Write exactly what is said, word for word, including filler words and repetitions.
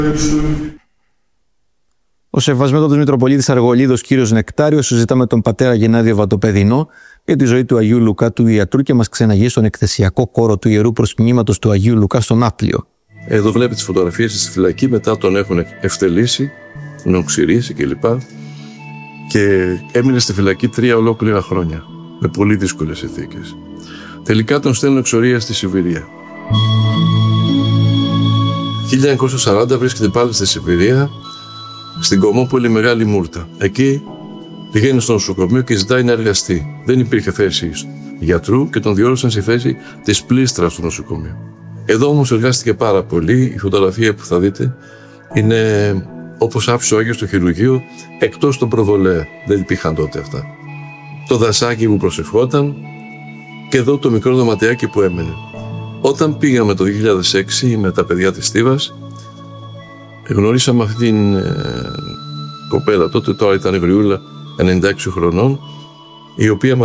Ο Σεβασμιότατος Μητροπολίτης Αργολίδος κύριος Νεκτάριος συζητά με τον πατέρα Γεννάδιο Βατοπεδινό για τη ζωή του Αγίου Λουκά του Ιατρού και μας ξεναγεί στον εκθεσιακό κόρο του Ιερού Προσκυνήματος του Αγίου Λουκά στον Ναύπλιο. Εδώ βλέπει τις φωτογραφίες στη φυλακή, μετά τον έχουν ευτελίσει, τον έχουν ξηρίσει κλπ. Και έμεινε στη φυλακή τρία ολόκληρα χρόνια, με πολύ δύσκολες συνθήκες. Τελικά τον στέλνουν εξορία στη Σιβηρία. χίλια εννιακόσια σαράντα βρίσκεται πάλι στη Σιβηρία, στην Κομμόπολη Μεγάλη Μούρτα. Εκεί πηγαίνει στο νοσοκομείο και ζητάει να εργαστεί. Δεν υπήρχε θέση γιατρού και τον διόρισαν στη θέση της πλήστρας του νοσοκομείου. Εδώ όμως εργάστηκε πάρα πολύ. Η φωτογραφία που θα δείτε είναι όπως άφησε ο Άγιος στο χειρουργείο, εκτός των προβολέα. Δεν υπήρχαν τότε αυτά. Το δασάκι που προσευχόταν και εδώ το μικρό δωματιάκι που έμενε. Όταν πήγαμε το δύο χιλιάδες έξι με τα παιδιά της Στίβας, γνωρίσαμε αυτή την ε, κοπέλα. Τότε τώρα ήταν γριούλα ενενήντα έξι χρονών, η οποία